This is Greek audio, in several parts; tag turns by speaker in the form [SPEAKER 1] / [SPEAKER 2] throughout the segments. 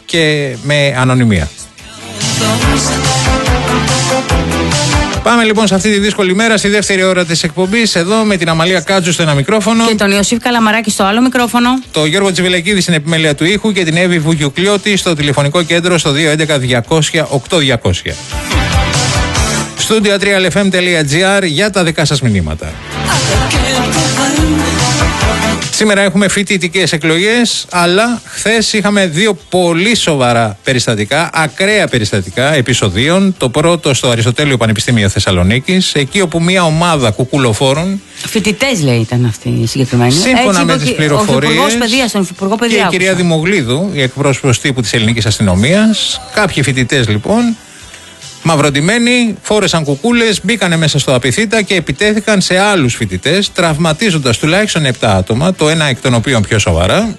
[SPEAKER 1] και με ανωνυμία. Πάμε λοιπόν σε αυτή τη δύσκολη μέρα, στη δεύτερη ώρα της εκπομπής, εδώ με την Αμαλία Κάτζου στο ένα μικρόφωνο.
[SPEAKER 2] Και τον Ιωσήφ Καλαμαράκη στο άλλο μικρόφωνο.
[SPEAKER 1] Το Γιώργο Τσιβελεκίδη στην επιμέλεια του ήχου και την Εύη Βουγιουκλιώτη στο τηλεφωνικό κέντρο στο 211-200-8200. Studio 3lfm.gr για τα δικά σας μηνύματα. Σήμερα έχουμε φοιτητικές εκλογές, αλλά χθες είχαμε δύο πολύ σοβαρά περιστατικά, ακραία περιστατικά επεισοδίων. Το πρώτο στο Αριστοτέλειο Πανεπιστήμιο Θεσσαλονίκης, εκεί όπου μια ομάδα κουκουλοφόρων.
[SPEAKER 2] Φοιτητές, λέει, ήταν αυτοί οι συγκεκριμένοι.
[SPEAKER 1] Σύμφωνα με τις πληροφορίες.
[SPEAKER 2] Τον Υπουργό Παιδείας.
[SPEAKER 1] Και η κυρία Δημογλίδου, η εκπρόσωπος τύπου της Ελληνικής Αστυνομίας. Κάποιοι φοιτητές λοιπόν, μαυροντημένοι, φόρεσαν κουκούλες, μπήκανε μέσα στο απειθήτα και επιτέθηκαν σε άλλους φοιτητές, τραυματίζοντας τουλάχιστον 7 άτομα, το ένα εκ των οποίων πιο σοβαρά.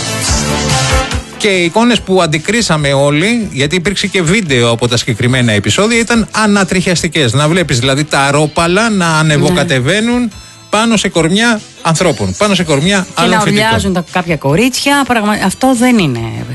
[SPEAKER 1] Και οι εικόνες που αντικρίσαμε όλοι, γιατί υπήρξε και βίντεο από τα συγκεκριμένα επεισόδια, ήταν ανατριχιαστικές. Να βλέπεις δηλαδή τα αρόπαλα να ανεβοκατεβαίνουν πάνω σε κορμιά ανθρώπων, πάνω σε κορμιά άλλων φοιτητών. Και να ουρλιάζουν
[SPEAKER 2] κάποια κορίτσια. Αυτό δεν είναι.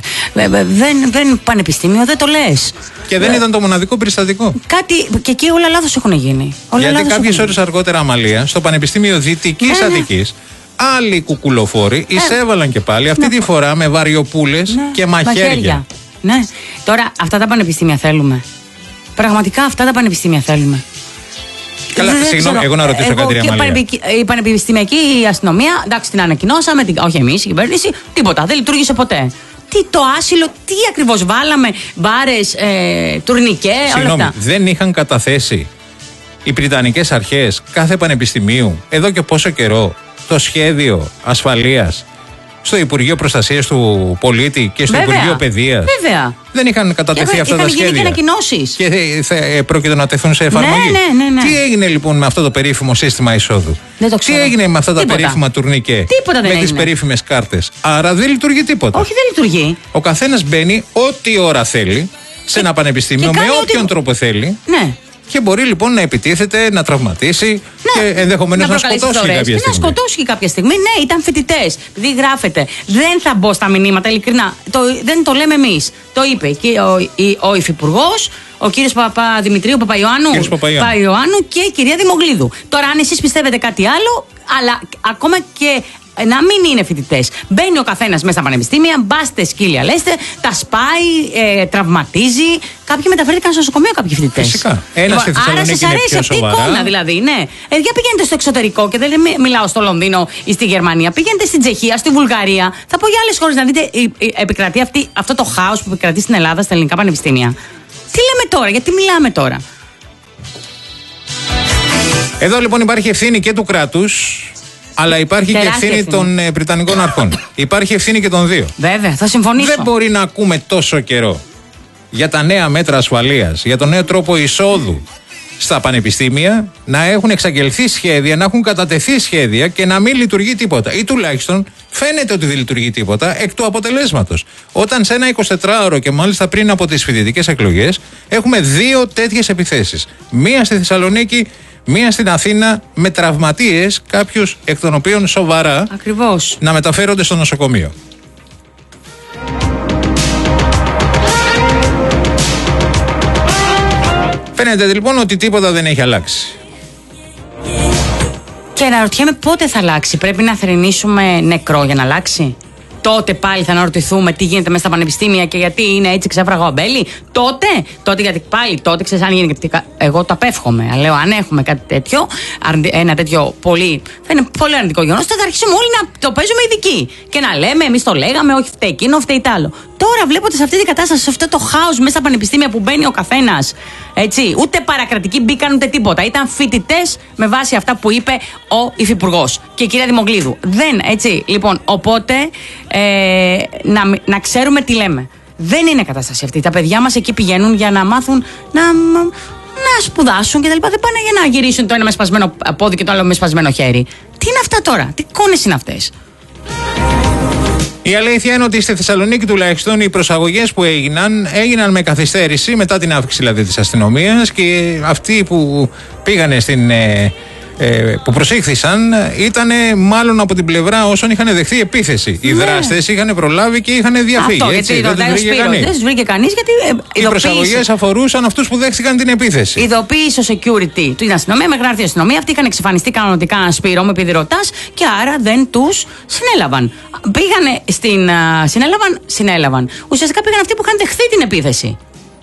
[SPEAKER 2] Δεν πανεπιστήμιο, δεν το λες.
[SPEAKER 1] Και δεν ήταν το μοναδικό περιστατικό.
[SPEAKER 2] Και εκεί όλα λάθος έχουν γίνει.
[SPEAKER 1] Γιατί κάποιες ώρες αργότερα, Αμαλία, στο Πανεπιστήμιο Δυτικής Αττικής, άλλοι κουκουλοφόροι εισέβαλαν και πάλι, αυτή τη φορά με βαριοπούλες και μαχαίρια.
[SPEAKER 2] Ναι. Τώρα, αυτά τα πανεπιστήμια θέλουμε. Πραγματικά αυτά τα πανεπιστήμια θέλουμε.
[SPEAKER 1] Καλά, συγγνώμη, εγώ να ρωτήσω κάτι, Αμαλία.
[SPEAKER 2] Η πανεπιστημιακή αστυνομία, εντάξει, την ανακοινώσαμε, όχι εμείς, η κυβέρνηση, τίποτα, δεν λειτουργήσε ποτέ. Τι το άσυλο, τι ακριβώς βάλαμε, μπάρες, τουρνικέ, όλα αυτά.
[SPEAKER 1] Δεν είχαν καταθέσει οι Βρυτανικές αρχές κάθε πανεπιστημίου εδώ και πόσο καιρό το σχέδιο ασφαλείας στο Υπουργείο Προστασίας του Πολίτη και στο Υπουργείο Παιδείας?
[SPEAKER 2] Βέβαια.
[SPEAKER 1] Δεν είχαν κατατεθεί αυτά τα σχέδια?
[SPEAKER 2] Είχαν γίνει ανακοινώσεις.
[SPEAKER 1] Και πρόκειται να τεθούν σε εφαρμογή.
[SPEAKER 2] Ναι.
[SPEAKER 1] Τι έγινε λοιπόν με αυτό το περίφημο σύστημα εισόδου?
[SPEAKER 2] Δεν το ξέρω.
[SPEAKER 1] Τι έγινε με αυτά τα περίφημα τουρνικέ?
[SPEAKER 2] Τίποτα δεν
[SPEAKER 1] με τις περίφημες κάρτες? Άρα δεν λειτουργεί τίποτα.
[SPEAKER 2] Όχι, δεν λειτουργεί.
[SPEAKER 1] Ο καθένας μπαίνει ό,τι ώρα θέλει σε ένα πανεπιστήμιο με όποιον τρόπο θέλει.
[SPEAKER 2] Ναι.
[SPEAKER 1] Και μπορεί λοιπόν να επιτίθεται, να τραυματίσει και ενδεχομένως να σκοτώσει κάποια στιγμή.
[SPEAKER 2] Να σκοτώσει κάποια στιγμή. Ναι, ήταν φοιτητές. Επειδή γράφεται. Δεν θα μπω στα μηνύματα, ειλικρινά. Δεν το λέμε εμείς. Το είπε και ο υφυπουργός, ο κύριος Παπαδημητρίου, Παπαϊωάννου και η κυρία Δημογλίδου. Τώρα, αν εσείς πιστεύετε κάτι άλλο, αλλά ακόμα και να μην είναι φοιτητές. Μπαίνει ο καθένας μέσα στα πανεπιστήμια, μπάστε σκύλια, λέστε, τα σπάει, τραυματίζει. Κάποιοι μεταφέρθηκαν στο νοσοκομείο, κάποιοι φοιτητές.
[SPEAKER 1] Φυσικά. Άρα σας αρέσει
[SPEAKER 2] αυτή η εικόνα, δηλαδή, ναι. Για πηγαίνετε στο εξωτερικό, και δεν μιλάω στο Λονδίνο ή στη Γερμανία. Πηγαίνετε στην Τσεχία, στη Βουλγαρία. Θα πω για άλλες χώρες να δείτε, επικρατεί αυτό το χάος που επικρατεί στην Ελλάδα, στα ελληνικά πανεπιστήμια. Τι λέμε τώρα, γιατί μιλάμε τώρα?
[SPEAKER 1] Εδώ λοιπόν υπάρχει ευθύνη και του κράτους, αλλά υπάρχει και ευθύνη των Βρυτανικών αρχών. Υπάρχει ευθύνη και των δύο.
[SPEAKER 2] Βέβαια, θα συμφωνήσω.
[SPEAKER 1] Δεν μπορεί να ακούμε τόσο καιρό για τα νέα μέτρα ασφαλείας, για τον νέο τρόπο εισόδου στα πανεπιστήμια, να έχουν εξαγγελθεί σχέδια, να έχουν κατατεθεί σχέδια και να μην λειτουργεί τίποτα. Ή τουλάχιστον φαίνεται ότι δεν λειτουργεί τίποτα εκ του αποτελέσματος. Όταν σε ένα 24ωρο και μάλιστα πριν από τις φοιτητικές εκλογές έχουμε δύο τέτοιες επιθέσεις. Μία στη Θεσσαλονίκη, μία στην Αθήνα, με τραυματίες, κάποιους εκ των οποίων σοβαρά,
[SPEAKER 2] ακριβώς,
[SPEAKER 1] να μεταφέρονται στο νοσοκομείο. Φαίνεται λοιπόν ότι τίποτα δεν έχει αλλάξει.
[SPEAKER 2] Και αναρωτιέμαι πότε θα αλλάξει. Πρέπει να θρηνήσουμε νεκρό για να αλλάξει? Τότε πάλι θα αναρωτηθούμε τι γίνεται μέσα στα πανεπιστήμια και γιατί είναι έτσι ξέφραγο αμπέλι? Τότε γιατί πάλι τότε ξέρεις αν γίνει. Εγώ το απέφχομαι. Αλλά λέω, αν έχουμε κάτι τέτοιο, ένα τέτοιο θα είναι πολύ αρνητικό γεγονός, τότε θα αρχίσουμε όλοι να το παίζουμε ειδικοί. Και να λέμε, εμείς το λέγαμε, όχι φταίει εκείνο, φταίει τ' άλλο. Τώρα βλέπετε σε αυτή την κατάσταση, σε αυτό το χάος μέσα στα πανεπιστήμια που μπαίνει ο καθένας. Έτσι, ούτε παρακρατικοί μπήκαν ούτε τίποτα. Ήταν φοιτητές με βάση αυτά που είπε ο υφυπουργός και η κυρία Δημογλίδου. Δεν, έτσι. Λοιπόν, οπότε να ξέρουμε τι λέμε. Δεν είναι κατάσταση αυτή. Τα παιδιά μας εκεί πηγαίνουν για να μάθουν να σπουδάσουν κτλ. Δεν πάνε για να γυρίσουν το ένα με σπασμένο πόδι και το άλλο με σπασμένο χέρι. Τι είναι αυτά τώρα, τι εικόνες είναι αυτές?
[SPEAKER 1] Η αλήθεια είναι ότι στη Θεσσαλονίκη τουλάχιστον οι προσαγωγές που έγιναν με καθυστέρηση μετά την αύξηση δηλαδή της αστυνομίας, και αυτοί που πήγανε στην που προσήχθησαν ήταν μάλλον από την πλευρά όσων είχαν δεχθεί επίθεση. Οι δράστες είχαν προλάβει και είχαν διαφύγει.
[SPEAKER 2] Αυτό, έτσι, δεν τους βρήκε κανείς. Γιατί
[SPEAKER 1] οι προσαγωγές αφορούσαν αυτούς που δέχτηκαν την επίθεση.
[SPEAKER 2] Ειδοποίησε ο security του αστυνομία, μέχρι να έρθει η αστυνομία. Αυτοί είχαν εξαφανιστεί κανονικά, ένα Σπύρο, με επειδή ρωτάς, και άρα δεν τους συνέλαβαν. Πήγανε στην. Συνέλαβαν. Ουσιαστικά πήγαν αυτοί που είχαν δεχθεί την επίθεση.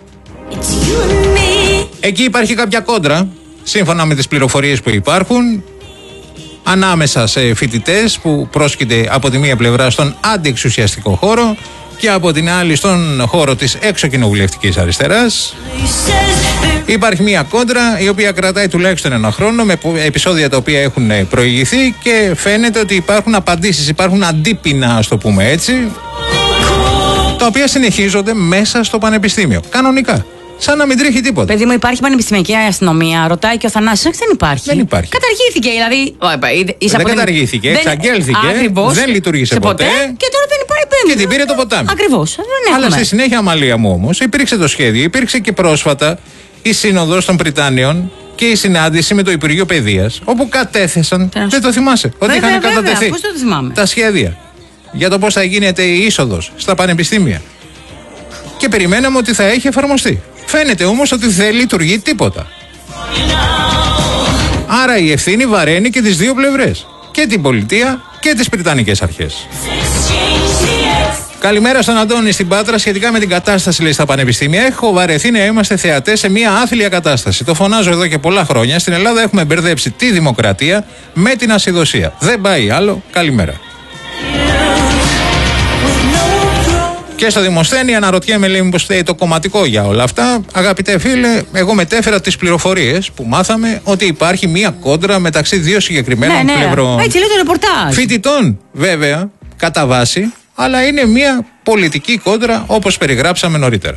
[SPEAKER 1] Εκεί υπάρχει κάποια κόντρα, σύμφωνα με τις πληροφορίες που υπάρχουν, ανάμεσα σε φοιτητές που πρόσκειται από τη μία πλευρά στον αντιεξουσιαστικό χώρο και από την άλλη στον χώρο της εξωκοινοβουλευτικής αριστεράς. Υπάρχει μια κόντρα η οποία κρατάει τουλάχιστον ένα χρόνο, με επεισόδια τα οποία έχουν προηγηθεί, και φαίνεται ότι υπάρχουν απαντήσεις, υπάρχουν αντίπεινα, ας το πούμε έτσι, τα οποία συνεχίζονται μέσα στο πανεπιστήμιο. Κανονικά. Σαν να μην τρέχει τίποτα.
[SPEAKER 2] Παιδί μου, υπάρχει πανεπιστημιακή αστυνομία, ρωτάει και ο Θανάσης. Δεν υπάρχει.
[SPEAKER 1] Δεν υπάρχει.
[SPEAKER 2] Καταργήθηκε, δηλαδή.
[SPEAKER 1] Δεν καταργήθηκε, εξαγγέλθηκε, δεν λειτουργήσε ποτέ.
[SPEAKER 2] Και τώρα δεν υπάρχει.
[SPEAKER 1] Και την πήρε το ποτάμι.
[SPEAKER 2] Ακριβώς.
[SPEAKER 1] Αλλά στη συνέχεια, Αμαλία μου, όμως, υπήρξε το σχέδιο, υπήρξε και πρόσφατα η Σύνοδος των Πριτάνιων και η συνάντηση με το Υπουργείο Παιδείας, όπου κατέθεσαν. Δεν το θυμάσαι? Ότι είχαν κατατεθεί τα σχέδια για το πώς θα γίνεται η είσοδος στα πανεπιστήμια. Και περιμέναμε ότι θα έχει εφαρμοστεί. Φαίνεται όμως ότι δεν λειτουργεί τίποτα. Άρα η ευθύνη βαραίνει και τις δύο πλευρές. Και την πολιτεία και τις πριτανικές αρχές. Καλημέρα στον Αντώνη στην Πάτρα. Σχετικά με την κατάσταση, λέει, στα πανεπιστήμια, έχω βαρεθεί να είμαστε θεατές σε μια άθλια κατάσταση. Το φωνάζω εδώ και πολλά χρόνια. Στην Ελλάδα έχουμε μπερδέψει τη δημοκρατία με την ασυδοσία. Δεν πάει άλλο. Καλημέρα. Και στο Δημοσθένη αναρωτιέμαι, λέει, μήπως φταίει το κομματικό για όλα αυτά. Αγαπητέ φίλε, εγώ μετέφερα τις πληροφορίες που μάθαμε ότι υπάρχει μία κόντρα μεταξύ δύο συγκεκριμένων πλευρών.
[SPEAKER 2] Έτσι λέει το ρεπορτάζ.
[SPEAKER 1] Φοιτητών, βέβαια, κατά βάση, αλλά είναι μία πολιτική κόντρα, όπως περιγράψαμε νωρίτερα.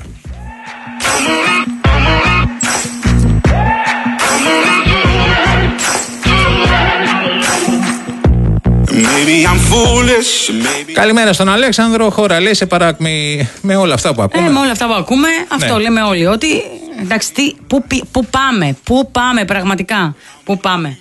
[SPEAKER 1] Καλημέρα στον Αλέξανδρο. Χώρα, λέει, σε παράκμη με όλα αυτά που ακούμε.
[SPEAKER 2] Με όλα αυτά που ακούμε, αυτό λέμε όλοι. Ότι εντάξει, πού πάμε πραγματικά, πού πάμε.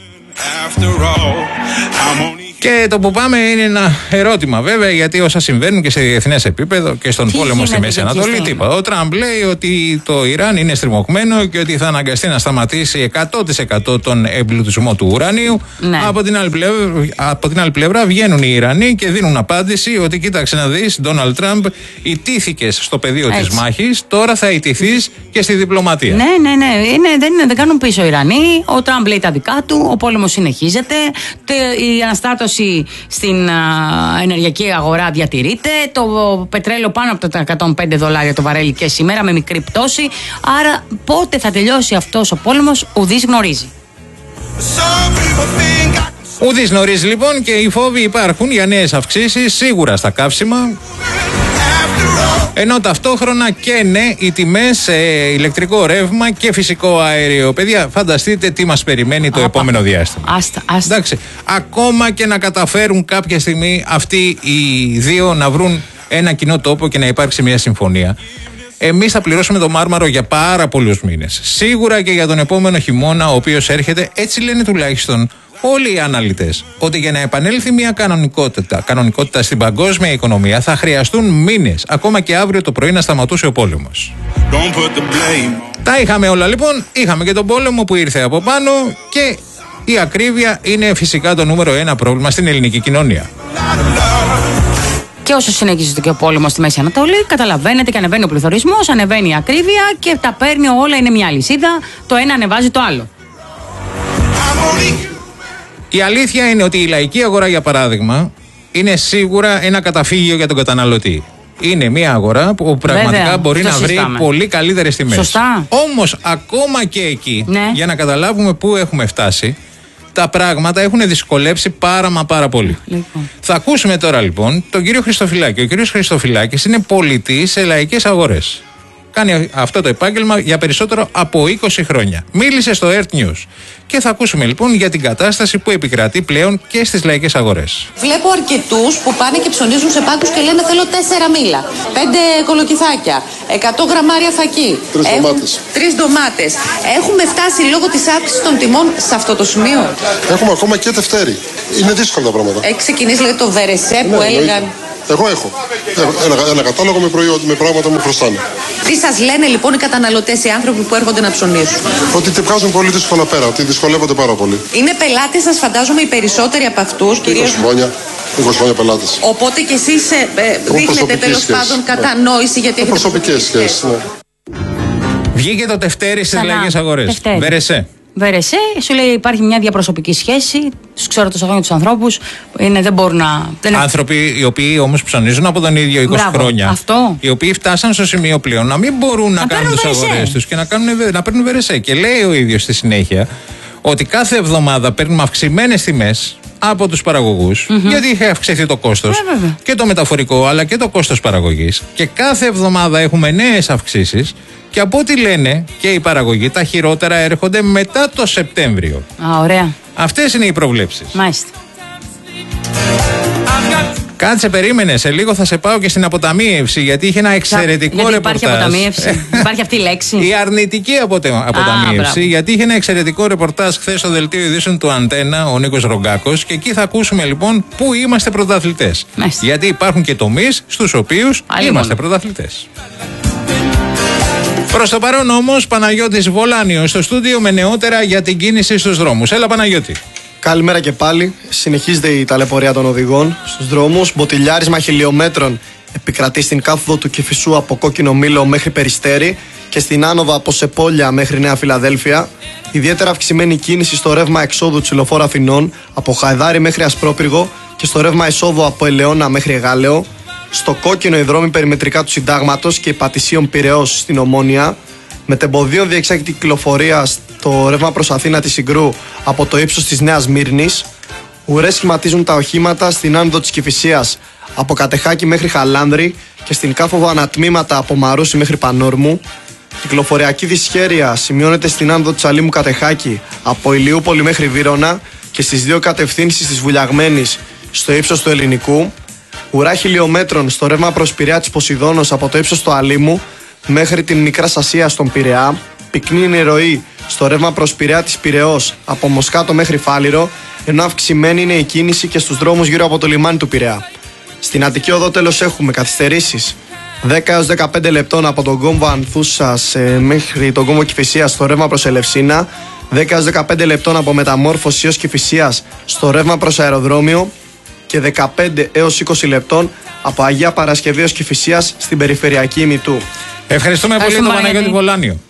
[SPEAKER 1] Και το που πάμε είναι ένα ερώτημα, βέβαια, γιατί όσα συμβαίνουν και σε διεθνές επίπεδο και στον πόλεμο στη Μέση Ανατολή, τίποτα. Ο Τραμπ λέει ότι το Ιράν είναι στριμωγμένο και ότι θα αναγκαστεί να σταματήσει 100% τον εμπλουτισμό του ουρανίου. Ναι. Από την άλλη πλευρά βγαίνουν οι Ιρανοί και δίνουν απάντηση ότι κοίταξε να δεις, Ντόναλντ Τραμπ, ιτήθηκες στο πεδίο της μάχης, τώρα θα ιτηθείς και στη διπλωματία.
[SPEAKER 2] Ναι. Δεν κάνουν πίσω οι Ιρανοί. Ο Τραμπ λέει τα δικά του, ο πόλεμος συνεχίζεται, η αναστάτωση στην ενεργειακή αγορά διατηρείται, το πετρέλαιο πάνω από τα $105 το βαρέλι και σήμερα με μικρή πτώση. Άρα πότε θα τελειώσει αυτός ο πόλεμος, ουδής γνωρίζει.
[SPEAKER 1] Ουδής γνωρίζει, λοιπόν, και οι φόβοι υπάρχουν για νέες αυξήσεις σίγουρα στα καύσιμα. Ενώ ταυτόχρονα καίνε οι τιμές σε ηλεκτρικό ρεύμα και φυσικό αέριο. Παιδιά, φανταστείτε τι μας περιμένει το επόμενο διάστημα.
[SPEAKER 2] Άστα.
[SPEAKER 1] Εντάξει, ακόμα και να καταφέρουν κάποια στιγμή αυτοί οι δύο να βρουν ένα κοινό τόπο και να υπάρξει μια συμφωνία, εμείς θα πληρώσουμε το μάρμαρο για πάρα πολλούς μήνες. Σίγουρα και για τον επόμενο χειμώνα, ο οποίος έρχεται, έτσι λένε τουλάχιστον όλοι οι αναλυτές, ότι για να επανέλθει μια κανονικότητα στην παγκόσμια οικονομία θα χρειαστούν μήνες, ακόμα και αύριο το πρωί να σταματούσε ο πόλεμος. Τα είχαμε όλα, λοιπόν. Είχαμε και τον πόλεμο που ήρθε από πάνω, και η ακρίβεια είναι φυσικά το νούμερο ένα πρόβλημα στην ελληνική κοινωνία.
[SPEAKER 2] Και όσο συνεχίζεται και ο πόλεμος στη Μέση Ανατολή, καταλαβαίνετε και ανεβαίνει ο πληθωρισμός, ανεβαίνει η ακρίβεια και τα παίρνει όλα, είναι μια αλυσίδα. Το ένα ανεβάζει το άλλο.
[SPEAKER 1] Η αλήθεια είναι ότι η λαϊκή αγορά, για παράδειγμα, είναι σίγουρα ένα καταφύγιο για τον καταναλωτή. Είναι μια αγορά που πραγματικά μπορεί να βρει πολύ καλύτερες τιμές.
[SPEAKER 2] Σωστά.
[SPEAKER 1] Όμως, ακόμα και εκεί, για να καταλάβουμε πού έχουμε φτάσει, τα πράγματα έχουν δυσκολέψει πάρα πολύ. Λοιπόν. Θα ακούσουμε τώρα, λοιπόν, τον κύριο Χριστοφυλάκη. Ο κύριος Χριστοφυλάκης είναι πολιτής σε λαϊκές αγορές. Κάνει αυτό το επάγγελμα για περισσότερο από 20 χρόνια. Μίλησε στο Earth News. Και θα ακούσουμε λοιπόν για την κατάσταση που επικρατεί πλέον και στις λαϊκές αγορές.
[SPEAKER 3] Βλέπω αρκετούς που πάνε και ψωνίζουν σε πάγκους και λένε θέλω 4 μήλα, 5 κολοκυθάκια, 100 γραμμάρια φακί, 3 ντομάτες. Έχουμε φτάσει λόγω της αύξησης των τιμών σε αυτό το σημείο.
[SPEAKER 4] Έχουμε ακόμα και Δευτέρη. Είναι δύσκολα τα πράγματα.
[SPEAKER 3] Έχει ξεκινήσει δηλαδή το βερεσέ που έλεγαν.
[SPEAKER 4] Εγώ έχω ένα κατάλογο με πράγματα που μου χρωστάνε.
[SPEAKER 3] Τι σας λένε λοιπόν οι καταναλωτές, οι άνθρωποι που έρχονται να ψωνίσουν?
[SPEAKER 4] Ότι τη βγάζουν πολύ δύσκολα πέρα, ότι δυσκολεύονται πάρα πολύ.
[SPEAKER 3] Είναι πελάτες σας, φαντάζομαι, οι περισσότεροι από αυτούς, κυρίως.
[SPEAKER 4] 20 χρόνια πελάτες.
[SPEAKER 3] Οπότε και εσείς δείχνετε τέλος πάντων κατανόηση γιατί έχετε
[SPEAKER 4] προσωπικές σχέσεις. Ναι.
[SPEAKER 1] Βγήκε το Δευτέρη στις λαϊκές αγορές.
[SPEAKER 2] Βερεσέ, σου λέει υπάρχει μια διαπροσωπική σχέση. Τους ξέρω τόσα χρόνια τους ανθρώπους. Δεν μπορούν να.
[SPEAKER 1] Άνθρωποι οι οποίοι όμως ψωνίζουν από τον ίδιο 20 χρόνια.
[SPEAKER 2] Αυτό.
[SPEAKER 1] Οι οποίοι φτάσαν στο σημείο πλέον να μην μπορούν να κάνουν τις αγορές τους και να παίρνουν βερεσέ. Και λέει ο ίδιος στη συνέχεια ότι κάθε εβδομάδα παίρνουμε αυξημένες τιμές από τους παραγωγούς, γιατί είχε αυξηθεί το κόστος και το μεταφορικό αλλά και το κόστος παραγωγής. Και κάθε εβδομάδα έχουμε νέες αυξήσεις. Και από ό,τι λένε και οι παραγωγοί, τα χειρότερα έρχονται μετά το Σεπτέμβριο.
[SPEAKER 2] Ωραία.
[SPEAKER 1] Αυτές είναι οι προβλέψεις.
[SPEAKER 2] Μάλιστα.
[SPEAKER 1] Κάτσε, περίμενε. Σε λίγο θα σε πάω και στην αποταμίευση, γιατί είχε ένα εξαιρετικό ρεπορτάζ.
[SPEAKER 2] Υπάρχει αποταμίευση. Υπάρχει αυτή η λέξη.
[SPEAKER 1] Η αρνητική αποταμίευση, γιατί είχε ένα εξαιρετικό ρεπορτάζ χθες στο δελτίο ειδήσεων του Αντένα, ο Νίκος Ρογκάκος, και εκεί θα ακούσουμε λοιπόν πού είμαστε πρωταθλητές. Γιατί υπάρχουν και τομείς στους οποίους είμαστε πρωταθλητές. Προς το παρόν όμως, Παναγιώτης Βολάνιος στο στούντιο με νεότερα για την κίνηση στους δρόμους. Έλα Παναγιώτη.
[SPEAKER 5] Καλημέρα και πάλι. Συνεχίζεται η ταλαιπωρία των οδηγών στους δρόμους. Μποτιλιάρισμα χιλιόμετρων επικρατεί στην κάθοδο του Κηφισού από Κόκκινο Μήλο μέχρι Περιστέρι και στην άνοδο από Σεπόλια μέχρι Νέα Φιλαδέλφια. Ιδιαίτερα αυξημένη κίνηση στο ρεύμα εξόδου Τσιλοφόρου Αθηνών από Χαϊδάρι μέχρι Ασπρόπυργο και στο ρεύμα εισόδου από Ελαιώνα μέχρι Εγάλεο. Στο κόκκινο οι δρόμοι περιμετρικά του Συντάγματος και Πατησίων Πειραιώς στην Ομόνια. Μετεμποδίων διεξάγεται κυκλοφορία στο ρεύμα προς Αθήνα της Συγκρού από το ύψος της Νέας Μύρνης. Ουρές σχηματίζουν τα οχήματα στην άνοδο της Κηφισίας από Κατεχάκη μέχρι Χαλάνδρη και στην κάθοδο ανατμήματα από Μαρούσι μέχρι Πανόρμου. Κυκλοφοριακή δυσχέρεια σημειώνεται στην άνοδο της Αλήμου Κατεχάκη από Ηλιούπολη μέχρι Βύρωνα και στις δύο κατευθύνσεις της Βουλιαγμένης στο ύψος του Ελληνικού. Ουρά χιλιόμετρων στο ρεύμα προς Πειραιά της Ποσειδώνος από το ύψος του Αλήμου μέχρι την Μικρά Σασία στον Πειραιά. Πυκνή νεροή στο ρεύμα προς Πειραιά της Πειραιώς από Μοσκάτο μέχρι Φάληρο, ενώ αυξημένη είναι η κίνηση και στους δρόμους γύρω από το λιμάνι του Πειραιά. Στην Αττική Οδό τέλος έχουμε καθυστερήσεις 10 έως 15 λεπτών από τον κόμβο Ανθούσας μέχρι τον κόμβο Κηφισίας στο ρεύμα προς Ελευσίνα, 10 έως 15 λεπτών από Μεταμόρφωση έως Κηφισίας στο ρεύμα προς Αεροδρόμιο και 15 έως 20 λεπτών από Αγία Παρασκευή ως Κηφισίας στην περιφερειακή ημιτού.
[SPEAKER 1] Ευχαριστούμε πολύ τον Παναγιώτη Βολάνιο.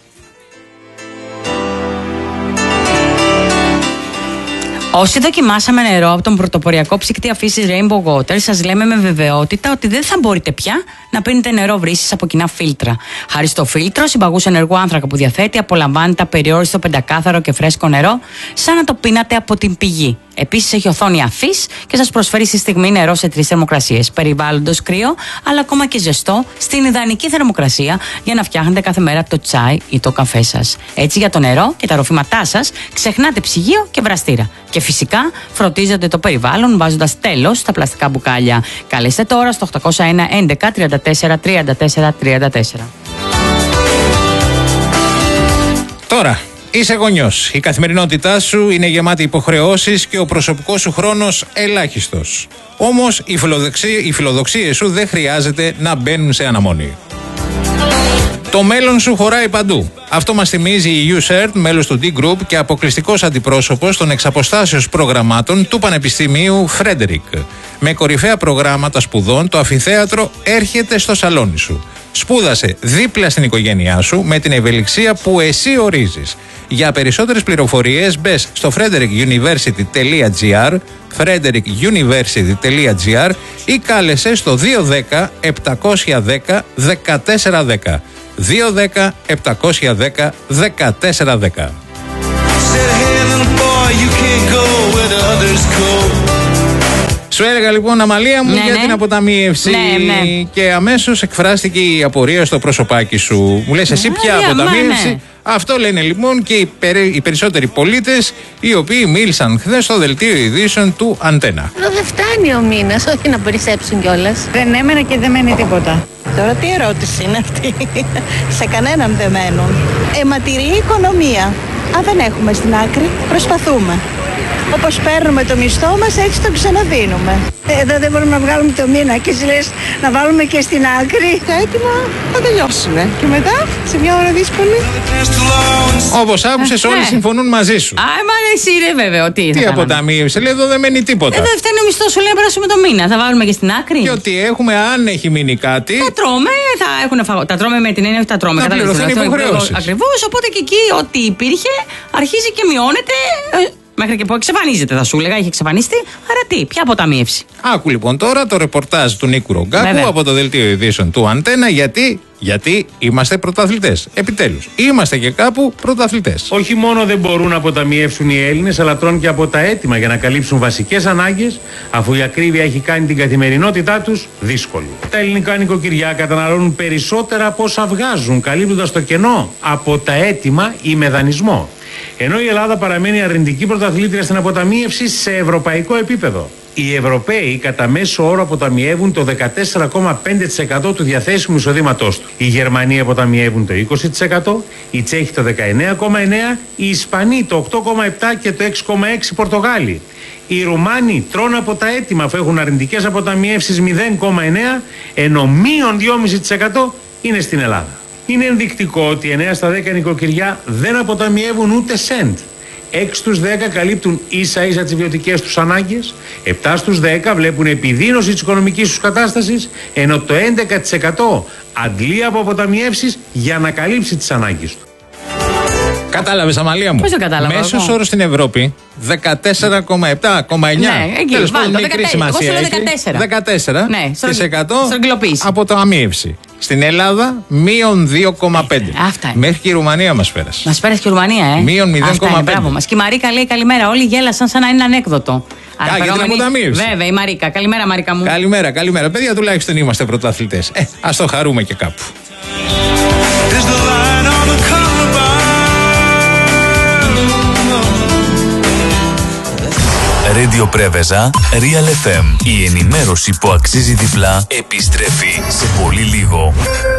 [SPEAKER 2] Όσοι δοκιμάσαμε νερό από τον πρωτοποριακό ψυκτή αφήσης Rainbow Water, σας λέμε με βεβαιότητα ότι δεν θα μπορείτε πια να πίνετε νερό βρύσης από κοινά φίλτρα. Χάρη στο φίλτρο συμπαγούς ενεργού άνθρακα που διαθέτει, απολαμβάνετε απεριόριστο πεντακάθαρο και φρέσκο νερό, σαν να το πίνατε από την πηγή. Επίσης έχει οθόνη αφής και σας προσφέρει στη στιγμή νερό σε 3 θερμοκρασίες. Περιβάλλοντος κρύο, αλλά ακόμα και ζεστό, στην ιδανική θερμοκρασία για να φτιάχνετε κάθε μέρα το τσάι ή το καφέ σας. Έτσι για το νερό και τα ροφήματά σας ξεχνάτε ψυγείο και βραστήρα. Και φυσικά φροντίζετε το περιβάλλον βάζοντας τέλος στα πλαστικά μπουκάλια. Καλέστε τώρα στο 801 11 34 34 34. Τώρα.
[SPEAKER 1] Είσαι γονιός. Η καθημερινότητά σου είναι γεμάτη υποχρεώσεις και ο προσωπικός σου χρόνος ελάχιστος. Όμως οι φιλοδοξίες σου δεν χρειάζεται να μπαίνουν σε αναμονή. Το μέλλον σου χωράει παντού. Αυτό μας θυμίζει η U-CERT, μέλος του D-Group και αποκλειστικός αντιπρόσωπος των εξαποστάσεως προγραμμάτων του Πανεπιστημίου Frederick. Με κορυφαία προγράμματα σπουδών, το αμφιθέατρο έρχεται στο σαλόνι σου. Σπούδασε δίπλα στην οικογένειά σου με την ευελιξία που εσύ ορίζεις. Για περισσότερες πληροφορίες μπες στο frederickuniversity.gr, frederickuniversity.gr ή κάλεσε στο 210 710 1410. 210 710 1410. Σου έλεγα λοιπόν, Αμαλία μου, για την αποταμίευση. Και αμέσως εκφράστηκε η απορία στο προσωπάκι σου. Μου λες εσύ ποια αποταμίευση? Αυτό λένε λοιπόν και οι περισσότεροι πολίτες, οι οποίοι μίλησαν χθες στο δελτίο ειδήσεων του Αντένα.
[SPEAKER 6] Δεν φτάνει ο μήνας, όχι να περισσέψουν κιόλας.
[SPEAKER 7] Δεν έμενε και δεν μένει τίποτα.
[SPEAKER 6] Τώρα τι ερώτηση είναι αυτή? Σε κανέναν δεν μένουν. Αιματηρή οικονομία. Αν δεν έχουμε στην άκρη, προσπαθούμε. Όπως παίρνουμε το μισθό μας, έτσι το ξαναδίνουμε.
[SPEAKER 7] Εδώ δεν μπορούμε να βγάλουμε το μήνα και εσύ λες να βάλουμε και στην άκρη.
[SPEAKER 6] Τα έτοιμα θα τελειώσουν. Και μετά, σε μια ώρα δύσκολη.
[SPEAKER 1] Όπως άκουσες, όλοι συμφωνούν μαζί σου.
[SPEAKER 2] Μα εσύ είναι βέβαιο.
[SPEAKER 1] Τι αποταμίευσε? Λέει εδώ δεν μένει τίποτα.
[SPEAKER 2] Εδώ δεν φτάνει ο μισθός σου, λέει να περάσουμε το μήνα. Θα βάλουμε και στην άκρη.
[SPEAKER 1] Και ότι έχουμε, αν έχει μείνει κάτι.
[SPEAKER 2] Τα τρώμε, θα έχουν φαγό. Τα τρώμε με την έννοια ότι τα τρώμε.
[SPEAKER 1] Να πληρωθούν υποχρεώσεις.
[SPEAKER 2] Ακριβώς. Οπότε και εκεί ό,τι υπήρχε αρχίζει και μειώνεται. Μέχρι και που εξαφανίζεται, θα σου έλεγα, έχει εξαφανιστεί. Άρα τι, ποια αποταμίευση?
[SPEAKER 1] Άκου λοιπόν τώρα το ρεπορτάζ του Νίκου Ρογκάκου από το δελτίο ειδήσεων του Αντένα. Γιατί είμαστε πρωταθλητές. Επιτέλους, είμαστε και κάπου πρωταθλητές.
[SPEAKER 8] Όχι μόνο δεν μπορούν να αποταμιεύσουν οι Έλληνες, αλλά τρώνε και από τα έτοιμα για να καλύψουν βασικές ανάγκες, αφού η ακρίβεια έχει κάνει την καθημερινότητά τους δύσκολη. Τα ελληνικά νοικοκυριά καταναλώνουν περισσότερα από όσα βγάζουν, καλύπτοντας το κενό από τα έτοιμα ή με δανεισμό. Ενώ η Ελλάδα παραμένει αρνητική πρωταθλήτρια στην αποταμίευση σε ευρωπαϊκό επίπεδο. Οι Ευρωπαίοι κατά μέσο όρο αποταμιεύουν το 14,5% του διαθέσιμου εισοδήματός του. Οι Γερμανοί αποταμιεύουν το 20%, οι Τσέχοι το 19,9%, οι Ισπανοί το 8,7% και το 6,6% Πορτογάλοι. Οι Ρουμάνοι τρώνε από τα έτοιμα αφού έχουν αρνητικές αποταμιεύσεις 0,9%, ενώ μείον 2,5% είναι στην Ελλάδα. Είναι ενδεικτικό ότι 9 στα 10 νοικοκυριά δεν αποταμιεύουν ούτε σεντ. 6 στους 10 καλύπτουν ίσα ίσα τις βιωτικές τους ανάγκες, 7 στους 10 βλέπουν επιδείνωση της οικονομικής τους κατάστασης, ενώ το 11% αντλεί από αποταμιεύσεις για να καλύψει τις ανάγκες του.
[SPEAKER 1] Κατάλαβες, Αμαλία μου?
[SPEAKER 2] Πώς το κατάλαβα?
[SPEAKER 1] Μέσος όρος στην Ευρώπη 14,7,9.
[SPEAKER 2] Ναι, εκεί, βάλω, 14. Ναι,
[SPEAKER 1] από το αμίευση. Στην Ελλάδα, μείον 2,5.
[SPEAKER 2] Αυτά είναι.
[SPEAKER 1] Μέχρι και η Ρουμανία μας πέρασε.
[SPEAKER 2] Μας πέρασε και η Ρουμανία,
[SPEAKER 1] Μείον 0,5.
[SPEAKER 2] Μπράβο μας. Και η Μαρίκα λέει καλημέρα. Όλοι γέλασαν σαν να είναι ανέκδοτο.
[SPEAKER 1] Για την αποταμίευση.
[SPEAKER 2] Βέβαια, η Μαρίκα. Καλημέρα, Μαρίκα μου.
[SPEAKER 1] Καλημέρα. Παιδιά, τουλάχιστον είμαστε πρωταθλητές. Ας το χαρούμε και κάπου.
[SPEAKER 9] Radio Πρέβεζα, Real FM. Η ενημέρωση που αξίζει διπλά επιστρέφει σε πολύ λίγο.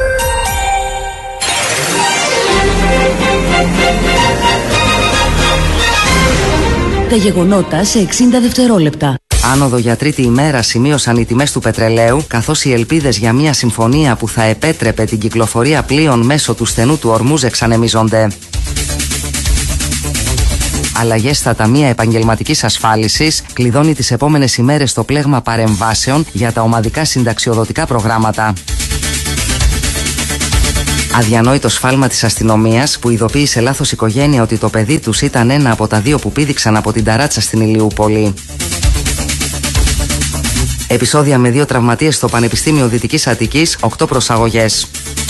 [SPEAKER 10] Τα γεγονότα σε 60 δευτερόλεπτα.
[SPEAKER 11] Άνοδο για τρίτη ημέρα σημείωσαν οι τιμές του πετρελαίου, καθώς οι ελπίδες για μια συμφωνία που θα επέτρεπε την κυκλοφορία πλοίων μέσω του στενού του Ορμούζ εξανεμίζονται. Αλλαγές στα ταμεία επαγγελματικής ασφάλισης, κλειδώνει τις επόμενες ημέρες το πλέγμα παρεμβάσεων για τα ομαδικά συνταξιοδοτικά προγράμματα. Αδιανόητο σφάλμα της αστυνομίας που ειδοποίησε λάθος οικογένεια ότι το παιδί τους ήταν ένα από τα 2 που πήδηξαν από την ταράτσα στην Ηλιούπολη. Επεισόδια με 2 τραυματίες στο Πανεπιστήμιο Δυτικής Αττικής, 8 προσαγωγές.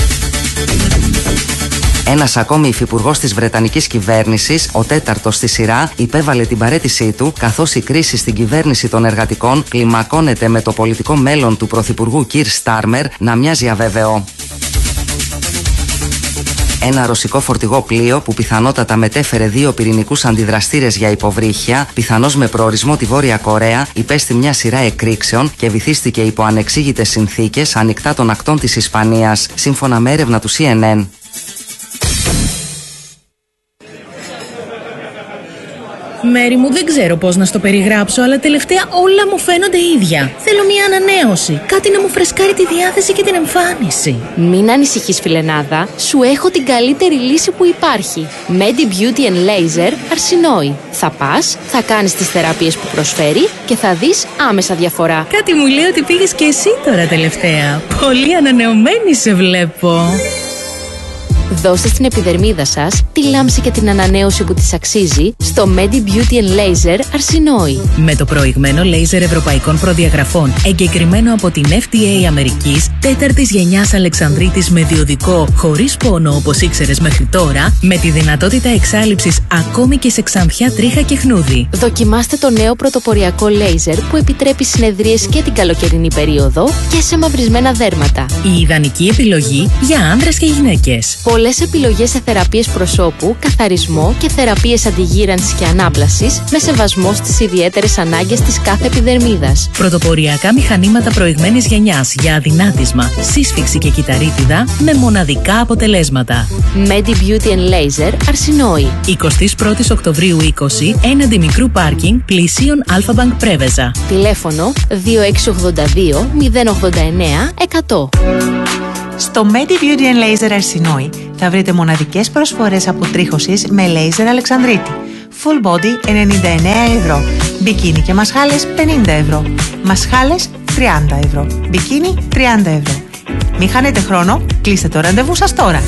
[SPEAKER 11] Ένας ακόμη υφυπουργός της Βρετανικής κυβέρνησης, ο 4ος στη σειρά, υπέβαλε την παραίτησή του, καθώς η κρίση στην κυβέρνηση των εργατικών κλιμακώνεται με το πολιτικό μέλλον του πρωθυπουργού Κιρ Στάρμερ να μοιάζει αβέβαιο. Ένα ρωσικό φορτηγό πλοίο που πιθανότατα μετέφερε 2 πυρηνικούς αντιδραστήρες για υποβρύχια, πιθανώς με προορισμό τη Βόρεια Κορέα, υπέστη μια σειρά εκρήξεων και βυθίστηκε υπό ανεξήγητες συνθήκες ανοιχτά των ακτών της Ισπανίας, σύμφωνα με έρευνα του CNN.
[SPEAKER 12] Μέρη μου, δεν ξέρω πώς να στο περιγράψω, αλλά τελευταία όλα μου φαίνονται ίδια. Θέλω μια ανανέωση. Κάτι να μου φρεσκάρει τη διάθεση και την εμφάνιση.
[SPEAKER 13] Μην ανησυχείς, φιλενάδα. Σου έχω την καλύτερη λύση που υπάρχει. Medi Beauty and Laser Αρσινόη. Θα πας, θα κάνεις τις θεραπείες που προσφέρει και θα δεις άμεσα διαφορά.
[SPEAKER 12] Κάτι μου λέει ότι πήγες και εσύ τώρα τελευταία. Πολύ ανανεωμένη σε βλέπω.
[SPEAKER 13] Δώστε στην επιδερμίδα σας τη λάμψη και την ανανέωση που της αξίζει στο Medi Beauty Laser Αρσινόη.
[SPEAKER 12] Με το προηγμένο λέιζερ ευρωπαϊκών προδιαγραφών, εγκεκριμένο από την FDA Αμερικής, 4ης γενιάς Αλεξανδρίτης με διοδικό, χωρίς πόνο όπως ήξερες μέχρι τώρα, με τη δυνατότητα εξάλειψης ακόμη και σε ξανθιά, τρίχα και χνούδι.
[SPEAKER 13] Δοκιμάστε το νέο πρωτοποριακό λέιζερ που επιτρέπει συνεδρίες και την καλοκαιρινή περίοδο και σε μαυρισμένα δέρματα.
[SPEAKER 12] Η ιδανική επιλογή για άνδρες και γυναίκες.
[SPEAKER 13] Πολλές επιλογές σε θεραπείες προσώπου, καθαρισμό και θεραπείες αντιγύρανσης και ανάπλασης με σεβασμό στις ιδιαίτερες ανάγκες της κάθε επιδερμίδας.
[SPEAKER 12] Πρωτοποριακά μηχανήματα προηγμένης γενιάς για αδυνάτισμα, σύσφυξη και κυταρίτιδα με μοναδικά αποτελέσματα.
[SPEAKER 13] Medi Beauty Laser Αρσινόη.
[SPEAKER 12] 21 Οκτωβρίου 20, έναντι μικρού πάρκινγκ πλησίων Αλφα-Μπανκ Πρέβεζα.
[SPEAKER 13] Τηλέφωνο 2682 089 100.
[SPEAKER 14] Στο Medi Beauty Laser Αρσινόη θα βρείτε μοναδικές προσφορές αποτρίχωσης με λέιζερ Αλεξανδρίτη. Full body 99 ευρώ. Μπικίνι και μασχάλες 50 ευρώ. Μασχάλες 30 ευρώ. Μπικίνι 30 ευρώ. Μην χάνετε χρόνο, κλείστε το ραντεβού σας τώρα.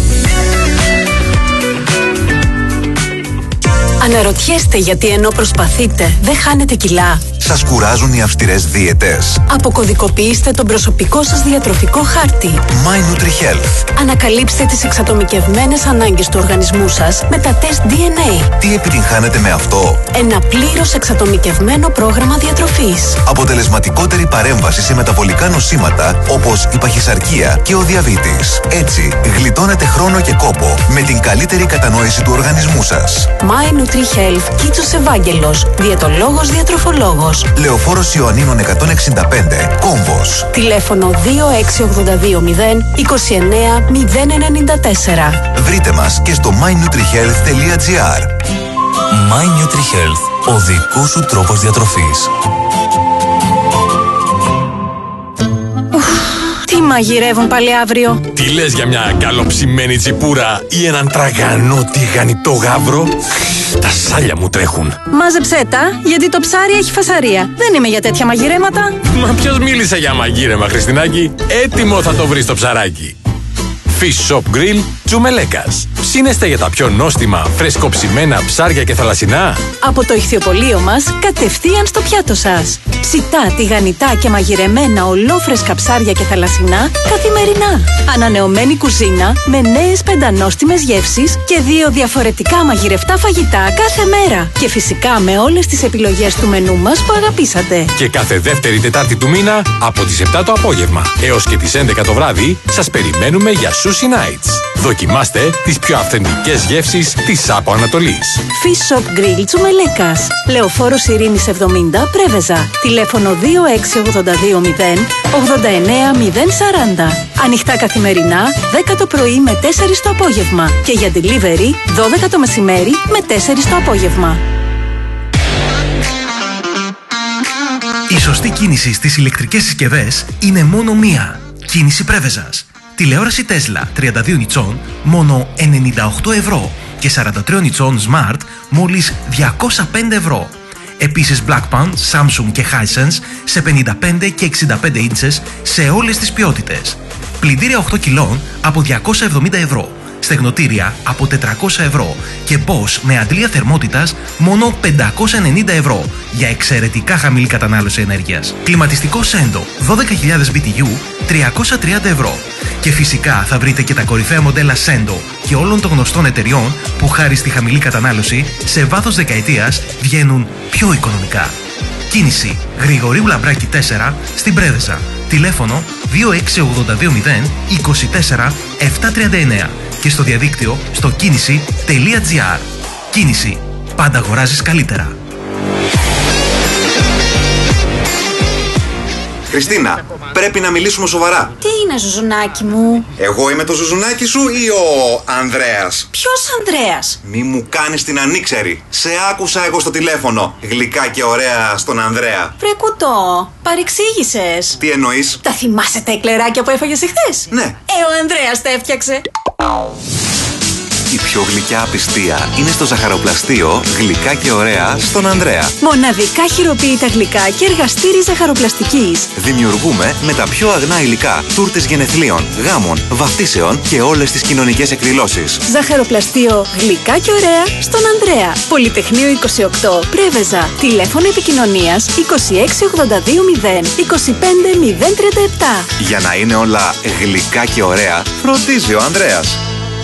[SPEAKER 15] Αναρωτιέστε γιατί ενώ προσπαθείτε δεν χάνετε κιλά.
[SPEAKER 16] Σας κουράζουν οι αυστηρές δίαιτες.
[SPEAKER 15] Αποκωδικοποιήστε τον προσωπικό σας διατροφικό χάρτη.
[SPEAKER 16] My NutriHealth.
[SPEAKER 15] Ανακαλύψτε τις εξατομικευμένες ανάγκες του οργανισμού σας με τα τεστ DNA.
[SPEAKER 16] Τι επιτυγχάνετε με αυτό?
[SPEAKER 15] Ένα πλήρως εξατομικευμένο πρόγραμμα διατροφής.
[SPEAKER 16] Αποτελεσματικότερη παρέμβαση σε μεταβολικά νοσήματα όπως η παχυσαρκία και ο διαβήτης. Έτσι, γλιτώνετε χρόνο και κόπο με την καλύτερη κατανόηση του οργανισμού σας.
[SPEAKER 15] My NutriHealth. Κίτσος Ευάγγελος. Διαιτολόγος, διατροφολόγος.
[SPEAKER 16] Λεωφόρος Ιωαννίνων 165, Κόμβος.
[SPEAKER 15] Τηλέφωνο 26220 29 094.
[SPEAKER 16] Βρείτε μας και στο mynutrihealth.gr.
[SPEAKER 9] My NutriHealth. Ο δικός σου τρόπος διατροφής.
[SPEAKER 15] Τι μαγειρεύουν πάλι αύριο?
[SPEAKER 17] Τι λες για μια καλοψημένη τσιπούρα ή έναν τραγανό τηγανιτό γάβρο? Τα σάλια μου τρέχουν.
[SPEAKER 15] Μάζεψέ τα, γιατί το ψάρι έχει φασαρία. Δεν είμαι για τέτοια μαγειρέματα.
[SPEAKER 17] Μα ποιος μίλησε για μαγείρεμα, Χριστινάκη? Έτοιμο θα το βρεις το ψαράκι. Fish Shop Grill Τσουμελέκας. Ψήνεστε για τα πιο νόστιμα, φρεσκοψημένα ψάρια και θαλασσινά?
[SPEAKER 15] Από το ηχθιοπωλείο μας, κατευθείαν στο πιάτο σας. Ψητά, τηγανιτά και μαγειρεμένα ολόφρεσκα ψάρια και θαλασσινά καθημερινά. Ανανεωμένη κουζίνα με νέες πεντανόστιμες γεύσεις και 2 διαφορετικά μαγειρευτά φαγητά κάθε μέρα. Και φυσικά με όλες τις επιλογές του μενού μας που αγαπήσατε.
[SPEAKER 17] Και κάθε δεύτερη Τετάρτη του μήνα από τις 7 το απόγευμα έως και τις 11 το βράδυ σας περιμένουμε για Sushi Nights. Δοκιμάστε τις πιο αυθεντικές γεύσεις της Άπο Ανατολής.
[SPEAKER 15] Fish Shop Grill Τσουμελέκας. Λεωφόρος Ειρήνης 70 Πρέβεζα. Τηλέφωνο 26820 89 040. Ανοιχτά καθημερινά 10 το πρωί με 4 το απόγευμα. Και για delivery 12 το μεσημέρι με 4 το απόγευμα.
[SPEAKER 18] Η σωστή κίνηση στις ηλεκτρικές συσκευές είναι μόνο μία. Κίνηση Πρέβεζας. Τηλεόραση Tesla 32 ιντσών μόνο 98 ευρώ και 43 ιντσών Smart μόλις 205 ευρώ. Επίσης Blackpan, Samsung και Hisense σε 55 και 65 ίντσες σε όλες τις ποιότητες. Πλυντήρια 8 κιλών από 270 ευρώ. Στεγνοτήρια από 400 ευρώ και Bosch με αντλία θερμότητας μόνο 590 ευρώ για εξαιρετικά χαμηλή κατανάλωση ενέργειας. Κλιματιστικό Sendo 12.000 BTU 330 ευρώ. Και φυσικά θα βρείτε και τα κορυφαία μοντέλα Sendo και όλων των γνωστών εταιριών που χάρη στη χαμηλή κατανάλωση σε βάθος δεκαετίας βγαίνουν πιο οικονομικά. Κίνηση Γρηγορίου Λαμπράκη 4 στην Πρέβεζα. Τηλέφωνο 26820 24 739 και στο διαδίκτυο στο κίνηση.gr. Κίνηση. Πάντα αγοράζεις καλύτερα.
[SPEAKER 19] Χριστίνα, πρέπει να μιλήσουμε σοβαρά.
[SPEAKER 20] Τι είναι, Ζουζουνάκι μου?
[SPEAKER 19] Εγώ είμαι το Ζουζουνάκι σου ή ο Ανδρέας?
[SPEAKER 20] Ποιος Ανδρέας?
[SPEAKER 19] Μη μου κάνεις την ανήξερη. Σε άκουσα εγώ στο τηλέφωνο. Γλυκά και ωραία στον Ανδρέα.
[SPEAKER 20] Βρε κουτό, παρεξήγησες.
[SPEAKER 19] Τι εννοείς?
[SPEAKER 20] Τα θυμάσαι τα εκλεράκια που έφαγες εχθές?
[SPEAKER 19] Ναι.
[SPEAKER 20] Ο Ανδρέας τα έφτιαξε.
[SPEAKER 19] Η πιο γλυκιά απιστία είναι στο ζαχαροπλαστείο Γλυκά και Ωραία στον Ανδρέα.
[SPEAKER 15] Μοναδικά χειροποίητα γλυκά και εργαστήρι ζαχαροπλαστικής.
[SPEAKER 19] Δημιουργούμε με τα πιο αγνά υλικά τούρτες γενεθλίων, γάμων, βαφτίσεων και όλες τις κοινωνικές εκδηλώσεις.
[SPEAKER 15] Ζαχαροπλαστείο Γλυκά και Ωραία στον Ανδρέα. Πολυτεχνείο 28 Πρέβεζα. Τηλέφωνο επικοινωνίας 2682 0 25 037.
[SPEAKER 19] Για να είναι όλα γλυκά και ωραία, φροντίζει ο Ανδρέας.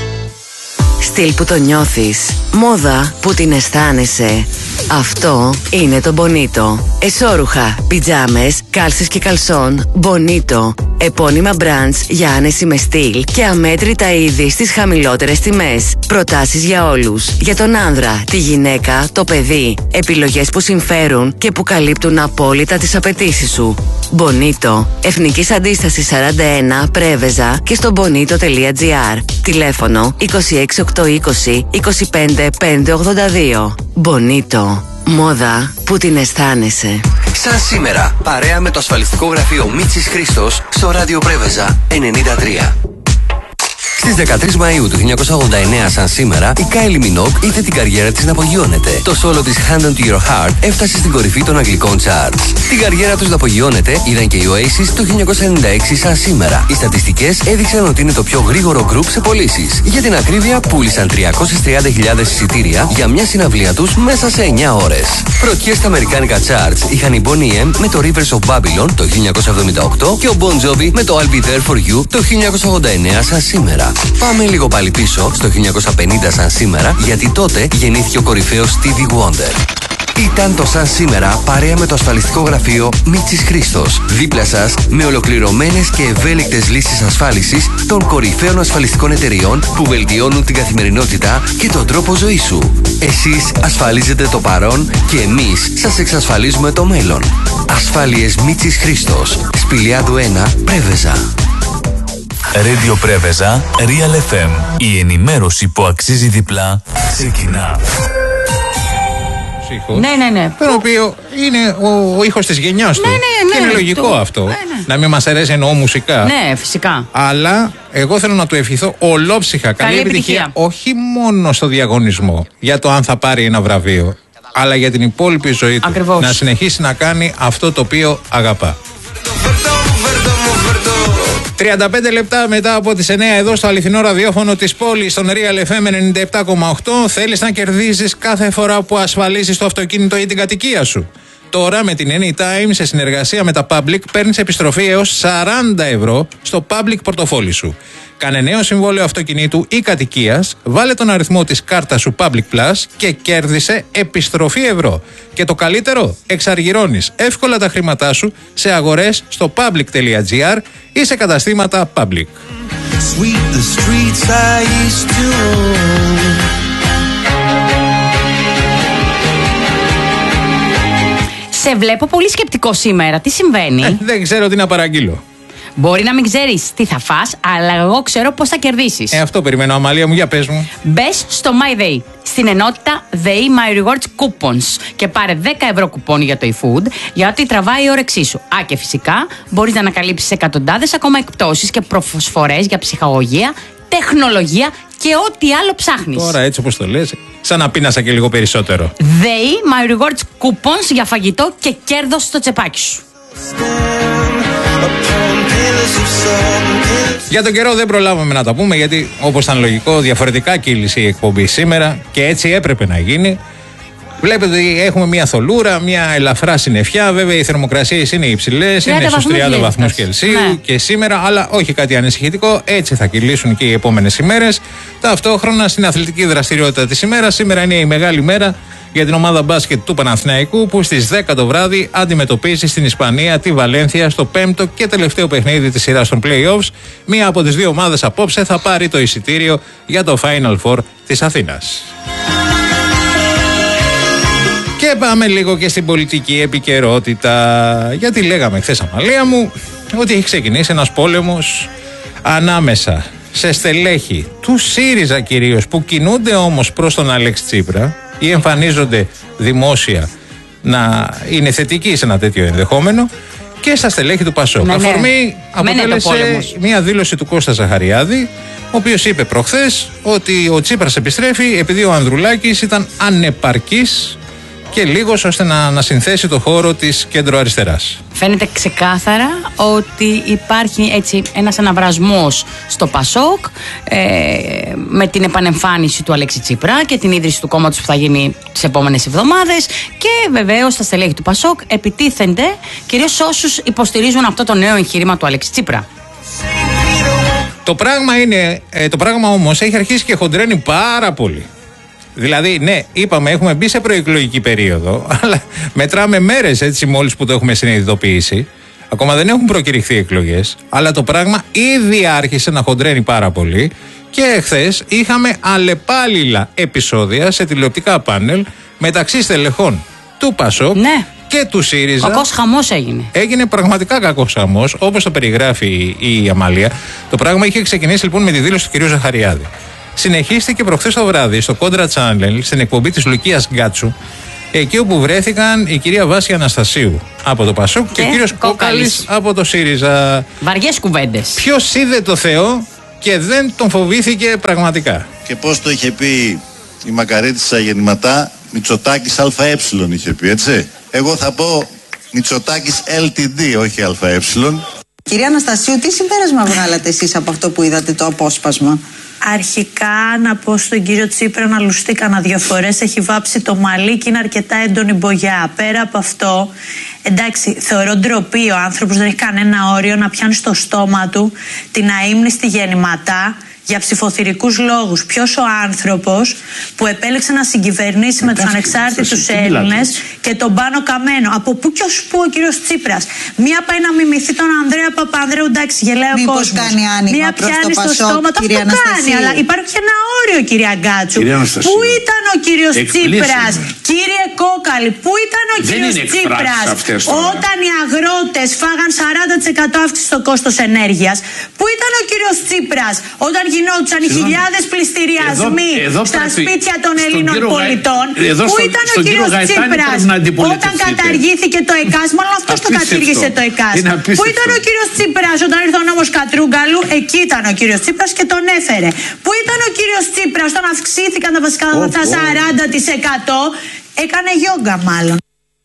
[SPEAKER 11] Στυλ που το νιώθεις, μόδα που την αισθάνεσαι. Αυτό είναι το Bonito. Εσώρουχα, πιτζάμες, κάλσες και καλσόν, Bonito. Επώνυμα brands για άνεση με στυλ και αμέτρητα είδη στις χαμηλότερες τιμές. Προτάσεις για όλους. Για τον άνδρα, τη γυναίκα, το παιδί. Επιλογές που συμφέρουν και που καλύπτουν απόλυτα τις απαιτήσεις σου. Bonito. Εθνικής Αντίστασης 41 Πρέβεζα και στο bonito.gr. Τηλέφωνο 26820 25 582. Bonito. Μόδα που την αισθάνεσαι.
[SPEAKER 21] Σαν σήμερα, παρέα με το ασφαλιστικό γραφείο Μίτσης Χρήστος στο Ράδιο Πρέβεζα 93. Στις 13 Μαΐου του 1989, σαν σήμερα, η Kylie Minogue είδε την καριέρα της να απογειώνεται. Το σόλο της Hand on to Your Heart έφτασε στην κορυφή των αγγλικών charts. Την καριέρα τους να απογειώνεται είδαν και οι Oasis το 1996, σαν σήμερα. Οι στατιστικές έδειξαν ότι είναι το πιο γρήγορο group σε πωλήσεις. Για την ακρίβεια, πούλησαν 330.000 εισιτήρια για μια συναυλία τους μέσα σε 9 ώρες. Πρωτιές στα αμερικάνικα charts είχαν η Bonnie M με το Rivers of Babylon το 1978 και ο Bon Jovi με το I'll Be There For You το 1989, σαν σήμερα. Πάμε λίγο πάλι πίσω, στο 1950 σαν σήμερα, γιατί τότε γεννήθηκε ο κορυφαίος Stevie Wonder. Ήταν το σαν σήμερα παρέα με το ασφαλιστικό γραφείο Μίτσης Χρήστος. Δίπλα σας με ολοκληρωμένες και ευέλικτες λύσεις ασφάλισης των κορυφαίων ασφαλιστικών εταιριών που βελτιώνουν την καθημερινότητα και τον τρόπο ζωής σου. Εσείς ασφαλίζετε το παρόν και εμείς σας εξασφαλίζουμε το μέλλον. Ασφάλειες Μίτσης Χρήστος. Σπηλιάδου 1, Πρέβεζα.
[SPEAKER 9] Radio Πρέβεζα, Real FM. Η ενημέρωση που αξίζει διπλά ξεκινά.
[SPEAKER 2] Ναι.
[SPEAKER 1] Το οποίο είναι ο ήχος της γενιάς του. Και είναι λογικό αυτό. Να μην μας αρέσει, εννοώ μουσικά.
[SPEAKER 2] Ναι, φυσικά.
[SPEAKER 1] Αλλά εγώ θέλω να του ευχηθώ ολόψυχα καλή επιτυχία. Όχι μόνο στο διαγωνισμό για το αν θα πάρει ένα βραβείο, αλλά για την υπόλοιπη ζωή του.
[SPEAKER 2] Ακριβώς.
[SPEAKER 1] Να συνεχίσει να κάνει αυτό το οποίο αγαπά. 35 λεπτά μετά από τις 9 εδώ στο αληθινό ραδιόφωνο της πόλης, στον Real FM 97,8. Θέλεις να κερδίζεις κάθε φορά που ασφαλίζεις το αυτοκίνητο ή την κατοικία σου. Τώρα με την Anytime σε συνεργασία με τα Public παίρνεις επιστροφή έως 40 ευρώ στο Public πορτοφόλι σου. Κάνε νέο συμβόλαιο αυτοκινήτου ή κατοικίας, βάλε τον αριθμό της κάρτας σου Public Plus και κέρδισε επιστροφή ευρώ. Και το καλύτερο, εξαργυρώνεις εύκολα τα χρήματά σου σε αγορές στο public.gr ή σε καταστήματα Public.
[SPEAKER 2] Σε βλέπω πολύ σκεπτικό σήμερα. Τι συμβαίνει?
[SPEAKER 1] Δεν ξέρω τι να παραγγείλω.
[SPEAKER 2] Μπορεί να μην ξέρεις τι θα φας, αλλά εγώ ξέρω πώς θα κερδίσεις.
[SPEAKER 1] Αυτό περιμένω, Αμαλία μου, για πες μου.
[SPEAKER 2] Μπες στο MyDay, στην ενότητα Day My Rewards Coupons και πάρε 10 ευρώ κουπόνι για το eFood για ό,τι τραβάει η όρεξή σου. Και φυσικά μπορείς να ανακαλύψεις εκατοντάδες ακόμα εκπτώσεις και προσφορές για ψυχαγωγία, τεχνολογία και ό,τι άλλο ψάχνεις.
[SPEAKER 1] Τώρα έτσι όπως το λες, σαν να πίνασα και λίγο περισσότερο.
[SPEAKER 2] Day My Rewards Coupons για φαγητό και κέρδος στο τσεπάκι σου.
[SPEAKER 1] Για τον καιρό δεν προλάβαμε να τα πούμε, γιατί όπως ήταν λογικό διαφορετικά κύλησε η εκπομπή σήμερα και έτσι έπρεπε να γίνει. Βλέπετε ότι έχουμε μια θολούρα, μια ελαφρά συννεφιά. Βέβαια οι θερμοκρασίες είναι υψηλές, είναι στους 30 βαθμούς Κελσίου και σήμερα, αλλά όχι κάτι ανησυχητικό. Έτσι θα κυλήσουν και οι επόμενες ημέρες. Ταυτόχρονα στην αθλητική δραστηριότητα της ημέρας, σήμερα είναι η μεγάλη μέρα για την ομάδα μπάσκετ του Παναθηναϊκού, που στις 10 το βράδυ αντιμετωπίζει στην Ισπανία τη Βαλένθια στο 5ο και τελευταίο παιχνίδι της σειράς των play-offs. Μία από τις δύο ομάδες απόψε θα πάρει το εισιτήριο για το Final Four της Αθήνας. Και πάμε λίγο και στην πολιτική επικαιρότητα, γιατί λέγαμε χθες, Αμαλία μου, ότι έχει ξεκινήσει ένας πόλεμος ανάμεσα σε στελέχη του ΣΥΡΙΖΑ κυρίως, που κινούνται όμως προς τον Αλέξη Τσίπρα ή εμφανίζονται δημόσια να είναι θετικοί σε ένα τέτοιο ενδεχόμενο, και στα στελέχη του Πασόκ.
[SPEAKER 2] Ναι, ναι.
[SPEAKER 1] Αφορμή αποτέλεσε μια δήλωση του Κώστα Ζαχαριάδη, ο οποίος είπε προχθές ότι ο Τσίπρας επιστρέφει επειδή ο Ανδρουλάκης ήταν ανεπαρκής και λίγος ώστε να συνθέσει το χώρο της κέντρο-αριστεράς.
[SPEAKER 2] Φαίνεται ξεκάθαρα ότι υπάρχει έτσι ένας αναβρασμός στο Πασόκ με την επανεμφάνιση του Αλέξη Τσίπρα και την ίδρυση του κόμματος που θα γίνει τις επόμενες εβδομάδες, και βεβαίως τα στελέχη του Πασόκ επιτίθενται κυρίως σε όσους υποστηρίζουν αυτό το νέο εγχείρημα του Αλέξη Τσίπρα.
[SPEAKER 1] Το πράγμα όμως έχει αρχίσει και χοντρένει πάρα πολύ. Δηλαδή, ναι, είπαμε, έχουμε μπει σε προεκλογική περίοδο, αλλά μετράμε μέρες έτσι μόλις που το έχουμε συνειδητοποιήσει. Ακόμα δεν έχουν προκηρυχθεί εκλογές, αλλά το πράγμα ήδη άρχισε να χοντρένει πάρα πολύ και χθες είχαμε αλλεπάλληλα επεισόδια σε τηλεοπτικά πάνελ μεταξύ στελεχών του Πασόκ και του ΣΥΡΙΖΑ.
[SPEAKER 2] Κακός χαμός έγινε.
[SPEAKER 1] Έγινε πραγματικά κακός χαμός, όπως το περιγράφει η Αμαλία. Το πράγμα είχε ξεκινήσει λοιπόν με τη δήλωση του κ. Ζαχαριάδη. Συνεχίστηκε προχθές το βράδυ στο Contra Channel, στην εκπομπή της Λουκίας Γκάτσου, εκεί όπου βρέθηκαν η κυρία Βάση Αναστασίου από το Πασόκ και ο κύριος Κόκαλης από το ΣΥΡΙΖΑ.
[SPEAKER 2] Βαριές κουβέντες.
[SPEAKER 1] Ποιος είδε το Θεό και δεν τον φοβήθηκε πραγματικά.
[SPEAKER 3] Και πώς το είχε πει η Μακαρίτισσα γεννηματά, Μητσοτάκης ΑΕ είχε πει, έτσι. Εγώ θα πω Μητσοτάκης LTD, όχι ΑΕ.
[SPEAKER 22] Κυρία Αναστασίου, τι συμπέρασμα βγάλατε εσείς από αυτό που είδατε το απόσπασμα?
[SPEAKER 23] Αρχικά να πω στον κύριο Τσίπρα να λουστεί κανένα 2 φορές, έχει βάψει το μαλλί και είναι αρκετά έντονη μπογιά. Πέρα από αυτό, εντάξει, θεωρώ ντροπή, ο άνθρωπος δεν έχει κανένα όριο να πιάνει στο στόμα του την αείμνηστη γεννηματά για ψηφοθυρικούς λόγους. Ποιος ο άνθρωπος που επέλεξε να συγκυβερνήσει με τους ανεξάρτητους Έλληνες και τον Πάνο Καμένο? Από πού και ως πού ο κύριος Τσίπρας? Μία πάει να μιμηθεί τον Ανδρέα Παπανδρέου, εντάξει, γελάει ο κόσμος.
[SPEAKER 22] Κάνει άνοιγμα.
[SPEAKER 23] Μία πιάνει στο στόμα του, αυτό κάνει. Αλλά υπάρχει ένα όριο, κυρία Γκάτσου. Πού ήταν ο κύριος Τσίπρας, κύριε Κόκαλη, πού ήταν ο κύριος Τσίπρας όταν οι αγρότες φάγαν 40% αύξηση στο κόστος ενέργειας? Πού ήταν ο κύριος Τσίπρας όταν γινόντουσαν οι χιλιάδες πληστηριασμοί στα σπίτια των Ελλήνων πολιτών? Πού ήταν ο κύριος Τσίπρας όταν καταργήθηκε το ΕΚΑΣ? Μάλλον αυτός το κατήργησε το ΕΚΑΣ. Πού ήταν ο κύριος Τσίπρας όταν ήρθε ο νόμος Κατρούγκαλου? Εκεί ήταν ο κύριος Τσίπρας και τον έφερε. Πού ήταν ο κύριος Τσίπρας όταν αυξήθηκαν τα βασικά αγαθά 40%? Έκανε γιόγκα μάλλον.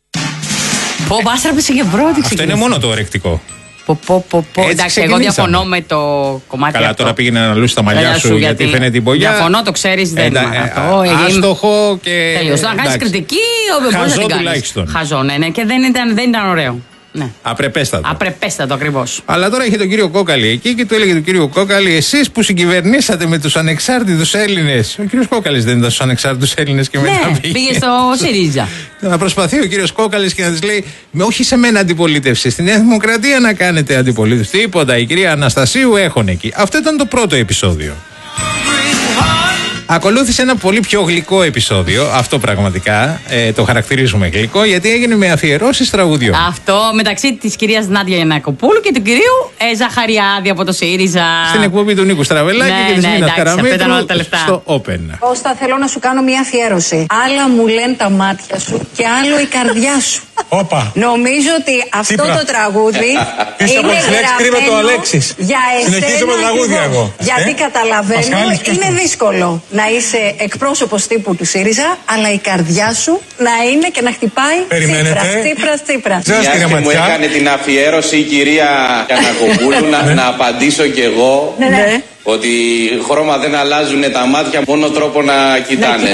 [SPEAKER 2] Πω, μπάστραπησε και πρώτη.
[SPEAKER 1] Αυτό είναι μόνο το ορεκτικό.
[SPEAKER 2] Εντάξει, εγώ διαφωνώ με το κομμάτι.
[SPEAKER 1] Καλά,
[SPEAKER 2] αυτό.
[SPEAKER 1] τώρα πήγαινε να λούσει τα μαλλιά σου γιατί φαίνεται την πογιά.
[SPEAKER 2] Διαφωνώ, το ξέρεις, δεν είναι αυτό.
[SPEAKER 1] Άστοχο και.
[SPEAKER 2] Τελείως. Να κάνεις κριτική,
[SPEAKER 1] χαζό τουλάχιστον.
[SPEAKER 2] Χαζό, ναι, και δεν ήταν ωραίο. Ναι.
[SPEAKER 1] Απρεπέστατο.
[SPEAKER 2] Απρεπέστατο ακριβώς.
[SPEAKER 1] Αλλά τώρα είχε τον κύριο Κόκαλη εκεί και του έλεγε τον κύριο Κόκαλη, εσείς που συγκυβερνήσατε με τους ανεξάρτητους Έλληνες. Ο κύριος Κόκαλης δεν ήταν στους ανεξάρτητους Έλληνες και μετά
[SPEAKER 2] πήγε στο ΣΥΡΙΖΑ.
[SPEAKER 1] Να προσπαθεί ο κύριος Κόκαλης και να της λέει, όχι σε μένα αντιπολίτευση, στη Νέα Δημοκρατία να κάνετε αντιπολίτευση. Τίποτα, η κυρία Αναστασίου έχουν εκεί. Αυτό ήταν το πρώτο επεισόδιο. Ακολούθησε ένα πολύ πιο γλυκό επεισόδιο. Αυτό πραγματικά το χαρακτηρίζουμε γλυκό, γιατί έγινε με αφιερώσεις τραγουδιών.
[SPEAKER 2] Αυτό μεταξύ της κυρίας Νάντια Γιαννακοπούλου και του κυρίου Ζαχαριάδη από το ΣΥΡΙΖΑ.
[SPEAKER 1] Στην εκπομπή του Νίκου Στραβελάκη και της Μίνας Καραμέτρου στο Open.
[SPEAKER 22] Κώστα, θέλω να σου κάνω μια αφιέρωση. Άλλα μου λένε τα μάτια σου και άλλο η καρδιά σου. Νομίζω ότι αυτό το τραγούδι είναι γραμμένο για εσένα εγώ. Γιατί καταλαβαίνω, είναι δύσκολο να είσαι εκπρόσωπος τύπου του ΣΥΡΙΖΑ, αλλά η καρδιά σου να είναι και να χτυπάει Τσίπρας.
[SPEAKER 24] Μου έκανε την αφιέρωση η κυρία Γιαννακοπούλου να απαντήσω κι εγώ. Ότι χρώμα δεν αλλάζουν τα μάτια, μόνο τρόπο να κοιτάνε.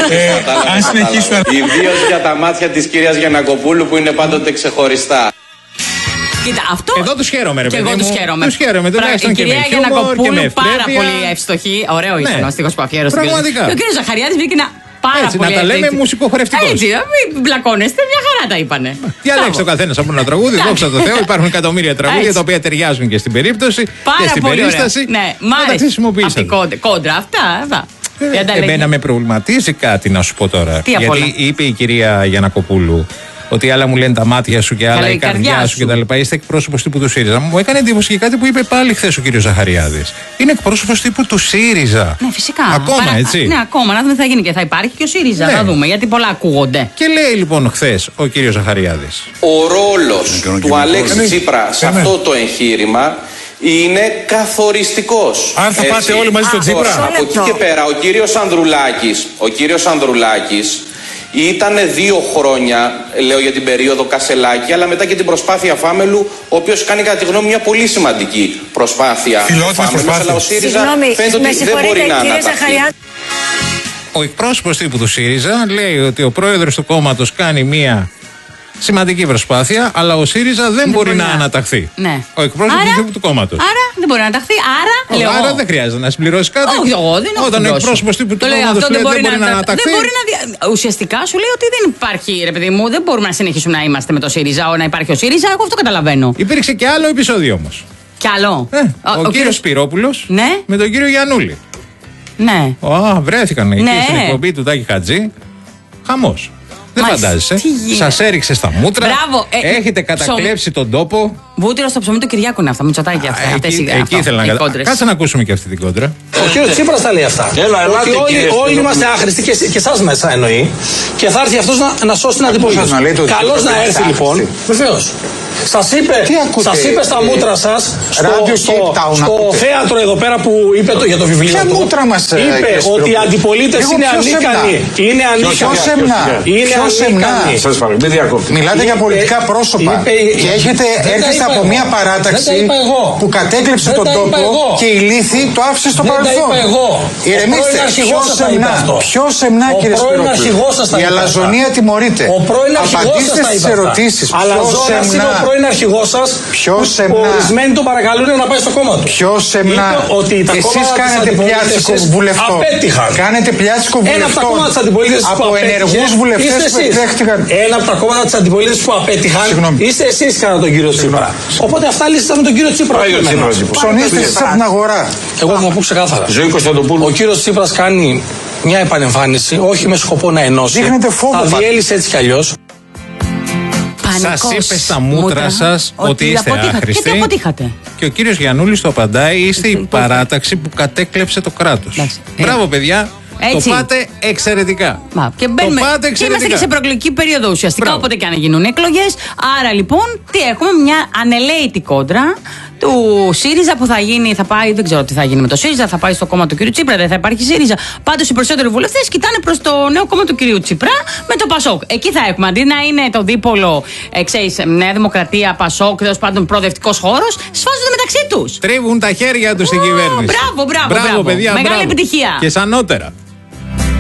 [SPEAKER 24] Ιδίως για τα μάτια της κυρίας Γιαννακοπούλου που είναι πάντοτε ξεχωριστά.
[SPEAKER 2] Κοίτα, αυτό.
[SPEAKER 1] Εδώ τους χαίρομαι, ρε παιδί μου.
[SPEAKER 2] Και εγώ τους χαίρομαι.
[SPEAKER 1] Τους χαίρομαι, τουλάχιστον και με χιούμορ και με
[SPEAKER 2] Γιαννακοπούλου πάρα πολύ ευστοχή. Ωραίο ήταν ο στίχος που αφιέρωσε.
[SPEAKER 1] Πραγματικά.
[SPEAKER 2] Και ο κύριος Ζαχαριάδης βρήκε ένα πάρα
[SPEAKER 1] έτσι,
[SPEAKER 2] πολύ.
[SPEAKER 1] Να τα λέμε μουσικοχορευτικός.
[SPEAKER 2] Έτσι, μην μπλακώνεστε, μια χαρά τα είπανε.
[SPEAKER 1] Διαλέξτε ο καθένας από ένα τραγούδι, δόξα τω Θεώ. Υπάρχουν εκατομμύρια τραγούδια τα οποία ταιριάζουν και στην περίπτωση και στην περίσταση.
[SPEAKER 2] Ναι, μ' άρεσε. Κόντρα, αυτά.
[SPEAKER 1] Εμένα με προβληματίζει κάτι να σου πω τώρα. Γιατί είπε η κυρία Γιαννακοπούλου ότι άλλα μου λένε τα μάτια σου και άλλα η καρδιά σου κτλ. Είστε εκπρόσωπος τύπου του ΣΥΡΙΖΑ. Μου έκανε εντύπωση και κάτι που είπε πάλι χθες ο κύριος Ζαχαριάδης. Είναι εκπρόσωπος τύπου του ΣΥΡΙΖΑ.
[SPEAKER 2] Ναι, φυσικά.
[SPEAKER 1] Ακόμα, έτσι.
[SPEAKER 2] Ναι, ακόμα. Να δούμε τι θα γίνει και θα υπάρχει και ο ΣΥΡΙΖΑ. Ναι. Θα δούμε, γιατί πολλά ακούγονται.
[SPEAKER 1] Και λέει λοιπόν χθες ο κύριος Ζαχαριάδης.
[SPEAKER 24] Ο ρόλος του Αλέξη Τσίπρα σε αυτό το εγχείρημα είναι καθοριστικός.
[SPEAKER 4] Αν θα πάτε όλοι μαζί στο Τσίπρα.
[SPEAKER 24] Από εκεί και πέρα ο κύριος Ανδρουλάκης ήταν 2 χρόνια, λέω για την περίοδο Κασελάκη, αλλά μετά και την προσπάθεια Φάμελου, ο οποίος κάνει κατά τη γνώμη μια πολύ σημαντική προσπάθεια. Φάμελου, αλλά ο ΣΥΡΙΖΑ φαίνεται ότι δεν μπορεί να αναταχθεί.
[SPEAKER 1] Ο εκπρόσωπος τύπου του ΣΥΡΙΖΑ λέει ότι ο πρόεδρος του κόμματος κάνει μια σημαντική προσπάθεια, αλλά ο ΣΥΡΙΖΑ δεν μπορεί να αναταχθεί.
[SPEAKER 2] Ναι.
[SPEAKER 1] Ο εκπρόσωπος του κόμματος.
[SPEAKER 2] Άρα δεν μπορεί να αναταχθεί.
[SPEAKER 1] Άρα δεν χρειάζεται να συμπληρώσει κάτι.
[SPEAKER 2] Όχι, εγώ δεν έχω.
[SPEAKER 1] Όταν ο εκπρόσωπος τύπου του κόμματος λέει δεν μπορεί να αναταχθεί.
[SPEAKER 2] Ουσιαστικά σου λέει ότι δεν υπάρχει, ρε παιδί μου, δεν μπορούμε να συνεχίσουμε να είμαστε με το ΣΥΡΙΖΑ, να υπάρχει ο ΣΥΡΙΖΑ. Εγώ αυτό καταλαβαίνω.
[SPEAKER 1] Υπήρξε και άλλο επεισόδιο όμως.
[SPEAKER 2] Κι άλλο.
[SPEAKER 1] Ο κύριος Σπυρόπουλος με τον κύριο Γιαννούλη.
[SPEAKER 2] Ναι.
[SPEAKER 1] Βρέθηκαν εκεί στην εκπομπή του Τάκη Χατζή. Χαμός. Δεν φαντάζεσαι. Σας έριξε στα μούτρα.
[SPEAKER 2] Μπράβο.
[SPEAKER 1] Έχετε κατακλέψει τον τόπο.
[SPEAKER 2] Βούτυρο στο ψωμί του Κυριάκου είναι αυτά. Μητσοτάκη αυτά.
[SPEAKER 1] Εκεί ήθελα να καταλάβω. Κάτσε να ακούσουμε και αυτή την κόντρα.
[SPEAKER 4] Ο κύριος Τσίπρας τα λέει αυτά. Ότι όλοι είμαστε άχρηστοι και εσάς μέσα εννοεί. Και θα έρθει αυτός να σώσει την αντιπολίτευση. Καλώς να έρθει λοιπόν. Βεβαίως. Σας είπε στα μούτρα σας στο θέατρο εδώ πέρα που είπε για το βιβλίο του. Είπε ότι η αντιπολίτευση είναι ανίκανη. Είναι ανίκανη.
[SPEAKER 5] Σας παρακαλώ, μην διακόπτετε. Μιλάτε για πολιτικά πρόσωπα και έρχεστε από μια παράταξη που κατέκλεψε τον τόπο και η λύθη το άφησε στο παρελθόν. Ηρεμήστε. Πιο σεμνά κύριε Σπυρόπουλο. Η αλαζονία τιμωρείται. Απαντήστε στις ερωτήσεις.
[SPEAKER 4] Ο πρώην αρχηγός σας, που ορισμένοι τον παρακαλούν να πάει στο κόμμα του.
[SPEAKER 5] Πιο σεμνά. Εσείς κάνετε πλιάτσικο βουλευτών. Κάνετε πλιάτσικο βουλευτών από ενεργούς βουλευτές που εκδέχτηκαν.
[SPEAKER 4] Ένα από τα κόμματα της αντιπολίτευσης που απέτυχαν είστε εσείς κατά τον κύριο Τσίπρα. Οπότε αυτά λύσετε με τον κύριο Τσίπρα.
[SPEAKER 5] Ψωνίστε εσείς από την αγορά.
[SPEAKER 4] Εγώ θα πω ξεκάθαρα. Ο κύριος Τσίπρας κάνει μια επανεμφάνιση, όχι με σκοπό να ενώσει. Θα διέλυσε έτσι κι αλλιώς.
[SPEAKER 1] Σας είπε στα μούτρα σας ότι είστε άχρηστοι.
[SPEAKER 2] Και τι αποτύχατε.
[SPEAKER 1] Και ο κύριος Γιαννούλης το απαντάει, είστε η παράταξη που κατέκλεψε το κράτος. Μπράβο παιδιά. Έτσι. Το πάτε εξαιρετικά.
[SPEAKER 2] Και μπαίνουμε. Και είμαστε και σε προεκλογική περίοδο ουσιαστικά. Όποτε και αν γίνουν εκλογές. Άρα λοιπόν, τι έχουμε, μια ανελαίτη κόντρα του ΣΥΡΙΖΑ που θα γίνει, θα πάει, δεν ξέρω τι θα γίνει με το ΣΥΡΙΖΑ, θα πάει στο κόμμα του κ. Τσίπρα, δεν θα υπάρχει ΣΥΡΙΖΑ. Πάντως οι περισσότεροι βουλευτές κοιτάνε προς το νέο κόμμα του κ. Τσίπρα με το ΠΑΣΟΚ. Εκεί θα έχουμε, αντί να είναι το δίπολο, ξέρεις, Νέα Δημοκρατία, ΠΑΣΟΚ, τέλος πάντων προοδευτικός χώρος, σφάζονται μεταξύ τους.
[SPEAKER 1] Τρίβουν τα χέρια τους στην κυβέρνηση.
[SPEAKER 2] Μπράβο, παιδιά. Μεγάλη επιτυχία.
[SPEAKER 1] Και σαν νότερα.